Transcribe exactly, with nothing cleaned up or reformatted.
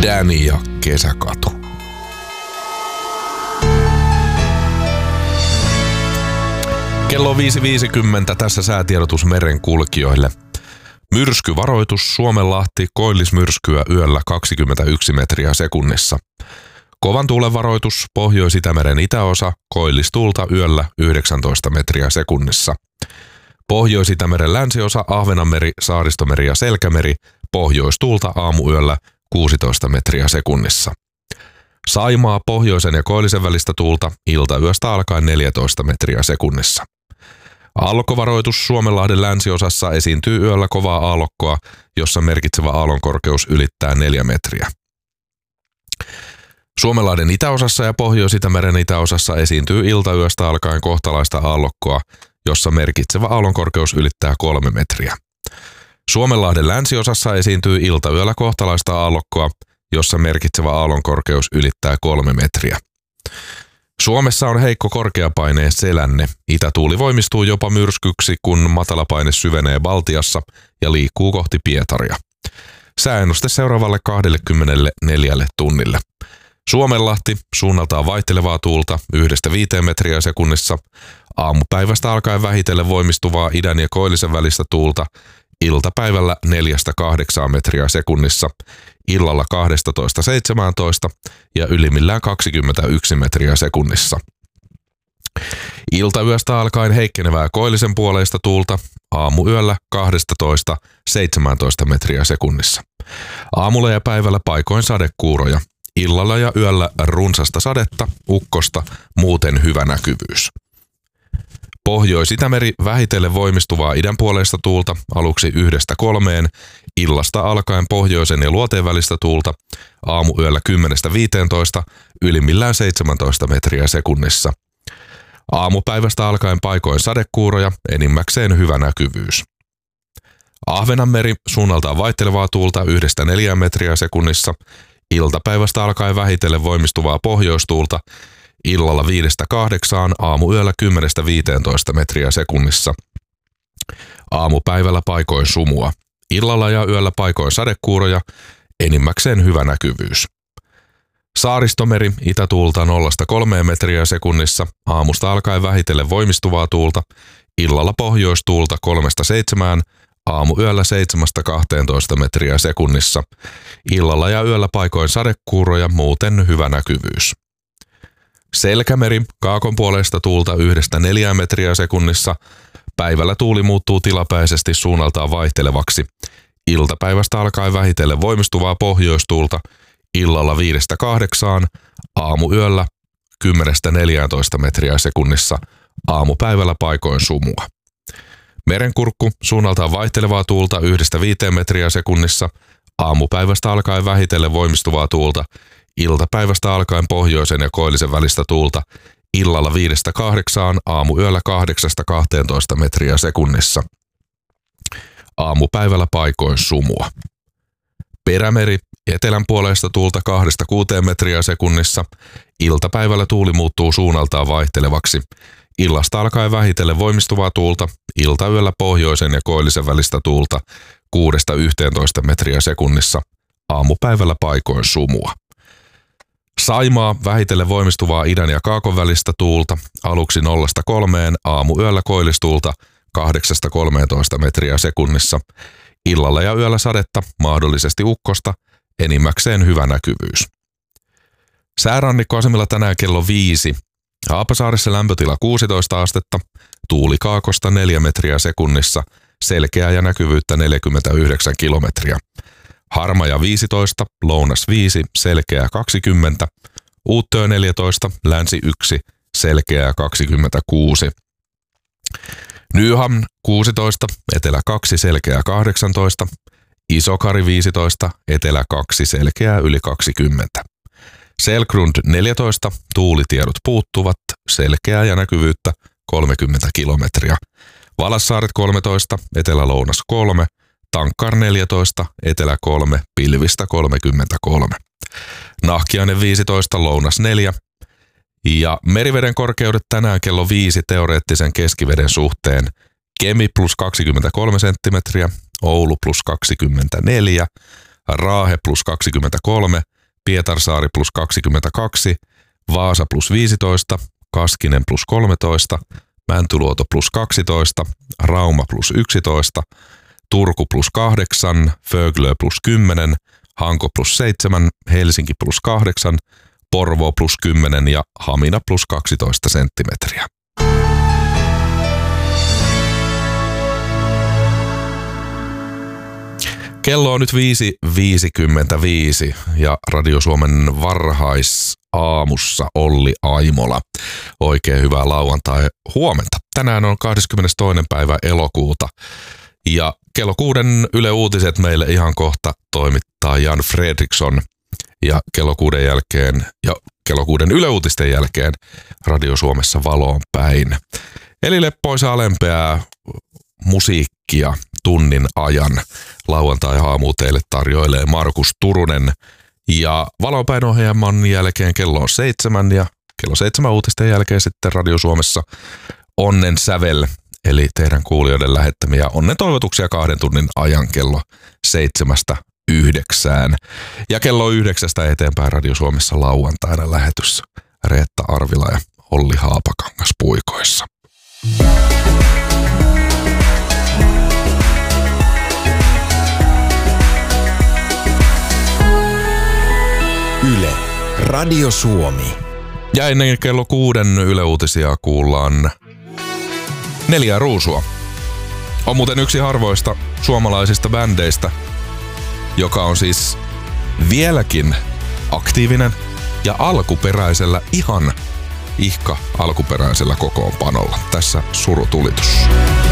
Danny ja kesäkatu. Kello viisi viisikymmentä tässä säätiedotus merenkulkijoille. Myrskyvaroitus Suomenlahti, koillismyrskyä yöllä kaksikymmentäyksi metriä sekunnissa. Kovan tuulen varoitus Pohjois-Itämeren itäosa, koillistuulta yöllä yhdeksäntoista metriä sekunnissa. Pohjois-Itämeren länsiosa, Ahvenanmeri, Saaristomeri ja Selkämeri, pohjoistuulta aamuyöllä kuusitoista metriä sekunnissa. Saimaa, pohjoisen ja koillisen välistä tuulta, iltayöstä alkaen neljätoista metriä sekunnissa. Aallokkovaroitus Suomenlahden länsiosassa esiintyy yöllä kovaa aallokkoa, jossa merkitsevä aallonkorkeus ylittää neljä metriä. Suomenlahden itäosassa ja Pohjois-Itämeren itäosassa esiintyy iltayöstä alkaen kohtalaista aallokkoa, jossa merkitsevä aallonkorkeus ylittää kolme metriä. Suomenlahden länsiosassa esiintyy iltayöllä kohtalaista aallokkoa, jossa merkitsevä aallonkorkeus ylittää kolme metriä. Suomessa on heikko korkeapaineen selänne. Itätuuli voimistuu jopa myrskyksi, kun matalapaine syvenee Baltiassa ja liikkuu kohti Pietaria. Sääennuste seuraavalle kaksikymmentäneljä tunnille. Suomenlahti, suunnaltaan vaihtelevaa tuulta yhdestä viiteen metriä sekunnissa. Aamupäivästä alkaen vähitellen voimistuvaa idän ja koillisen välistä tuulta. Iltapäivällä neljästä kahdeksaan metriä sekunnissa. Illalla kaksitoista seitsemäntoista ja ylimmillään kaksikymmentäyksi metriä sekunnissa. Iltayöstä alkaen heikkenevää koillisen puoleista tuulta. Aamuyöllä kaksitoista seitsemäntoista metriä sekunnissa. Aamulla ja päivällä paikoin sadekuuroja. Illalla ja yöllä runsasta sadetta, ukkosta, muuten hyvä näkyvyys. Pohjois-Itämeri vähitellen voimistuvaa idänpuoleista tuulta aluksi yhdestä kolmeen, illasta alkaen pohjoisen ja luoteen välistä tuulta, aamuyöllä kymmenestä viiteentoista, ylimmillään seitsemäntoista metriä sekunnissa. Aamupäivästä alkaen paikoin sadekuuroja, enimmäkseen hyvä näkyvyys. Ahvenanmeri suunnaltaan vaihtelevaa tuulta yhdestä neljään metriä sekunnissa, iltapäivästä alkaen vähitellen voimistuvaa pohjoistuulta, illalla viidestä kahdeksaan, aamuyöllä kymmenestä viiteentoista metriä sekunnissa. Aamupäivällä paikoin sumua. Illalla ja yöllä paikoin sadekuuroja, enimmäkseen hyvä näkyvyys. Saaristomeri itätuulta nollasta kolmeen metriä sekunnissa, aamusta alkaen vähitellen voimistuvaa tuulta, illalla pohjoistuulta kolmesta seitsemään, aamuyöllä seitsemästä kahteentoista metriä sekunnissa. Illalla ja yöllä paikoin sadekuuroja, muuten hyvä näkyvyys. Selkämeri, kaakon puolesta tuulta yhdestä neljään metriä sekunnissa. Päivällä tuuli muuttuu tilapäisesti suunnaltaan vaihtelevaksi. Iltapäivästä alkaen vähitellen voimistuvaa pohjoistuulta. Illalla viidestä kahdeksaan, aamuyöllä kymmenestä neljääntoista metriä sekunnissa. Aamupäivällä paikoin sumua. Merenkurkku, suunnaltaan vaihtelevaa tuulta yhdestä viiteen metriä sekunnissa. Aamupäivästä alkaen vähitellen voimistuvaa tuulta. Iltapäivästä alkaen pohjoisen ja koillisen välistä tuulta. Illalla viidestä kahdeksaan, aamuyöllä kahdeksasta kahteentoista metriä sekunnissa. Aamupäivällä paikoin sumua. Perämeri, etelän puolesta tuulta kahdesta kuuteen metriä sekunnissa. Iltapäivällä tuuli muuttuu suunnaltaan vaihtelevaksi. Illasta alkaen vähitellen voimistuvaa tuulta. Iltayöllä pohjoisen ja koillisen välistä tuulta kuudesta yhteentoista metriä sekunnissa. Aamupäivällä paikoin sumua. Saimaa, vähitellen voimistuvaa idän ja kaakon välistä tuulta, aluksi nollasta kolmeen, aamuyöllä koillistuulta kahdeksasta kolmeentoista metriä sekunnissa. Illalla ja yöllä sadetta, mahdollisesti ukkosta, enimmäkseen hyvä näkyvyys. Säärannikkoasemilla tänään kello viisi. Haapasaaressa lämpötila kuusitoista astetta, tuuli kaakosta neljä metriä sekunnissa, selkeää ja näkyvyyttä neljäkymmentäyhdeksän kilometriä. Harmaja viisitoista, lounas viisi, selkeää kaksikymmentä, Uuttöö neljätoista, länsi yksi, selkeää kaksikymmentäkuusi. Nyhamn kuusitoista, etelä kaksi, selkeää kahdeksantoista, Isokari viisitoista, etelä kaksi, selkeää yli kaksikymmentä. Selkrund neljätoista, tuulitiedot puuttuvat, selkeää ja näkyvyyttä kolmekymmentä kilometriä. Valassaaret kolmetoista, etelä-lounas kolme, Tankkar neljätoista, etelä kolme, pilvistä kolmekymmentäkolme. Nahkiainen viisitoista, lounas neljä. Ja meriveden korkeudet tänään kello viisi teoreettisen keskiveden suhteen. Kemi plus kaksikymmentäkolme senttimetriä, Oulu plus kaksikymmentäneljä, Raahe plus kaksikymmentäkolme, Pietarsaari plus kaksikymmentäkaksi, Vaasa plus viisitoista, Kaskinen plus kolmetoista, Mäntyluoto plus kaksitoista, Rauma plus yksitoista, Turku plus kahdeksan, Föglö plus kymmenen, Hanko plus seitsemän, Helsinki plus kahdeksan, Porvoo plus kymmenen ja Hamina plus kaksitoista senttimetriä. Kello on nyt viisi viisikymmentäviisi ja Radio Suomen varhaisaamussa Olli Aimola. Oikein hyvää lauantai huomenta. Tänään on kahdeskymmenestoinen päivä elokuuta ja kello kuuden Yle Uutiset meille ihan kohta toimittaa Jan Fredriksson ja kello kuuden jälkeen ja kello kuuden Yle Uutisten jälkeen Radio Suomessa valoon päin. Eli leppoisa alempeää musiikkia tunnin ajan. Lauantai-aamu teille tarjoilee Markus Turunen. Ja valopäin ohjelman jälkeen kello on seitsemän ja kello seitsemän uutisten jälkeen sitten Radio Suomessa Onnen sävel. Eli teidän kuulijoiden lähettämiä onnen toivotuksia kahden tunnin ajan kello seitsemästä yhdeksään. Ja kello yhdeksästä eteenpäin Radio Suomessa lauantaina lähetys Reetta Arvila ja Olli Haapakangas puikoissa. Yle, Radio Suomi. Ja ennen kello kuuden Yle Uutisia kuullaan Neljää ruusua. On muuten yksi harvoista suomalaisista bändeistä, joka on siis vieläkin aktiivinen ja alkuperäisellä, ihan ihka alkuperäisellä kokoonpanolla. Tässä surutulitus.